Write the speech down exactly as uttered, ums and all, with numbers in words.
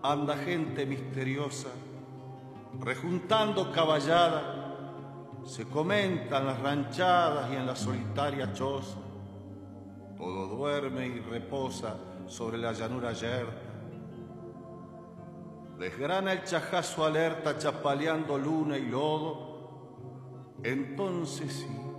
anda gente misteriosa, rejuntando caballada, se comentan las ranchadas y en la solitaria choza. Todo duerme y reposa sobre la llanura yerta. Desgrana el chajazo alerta chapaleando luna y lodo. Entonces sí,